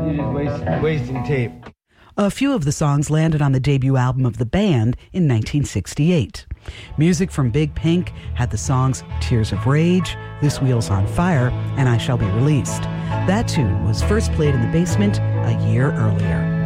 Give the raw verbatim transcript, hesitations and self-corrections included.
you're just waste, wasting tape. A few of the songs landed on the debut album of the band in nineteen sixty-eight. Music from Big Pink had the songs Tears of Rage, This Wheel's on Fire, and I Shall Be Released. That tune was first played in the basement a year earlier.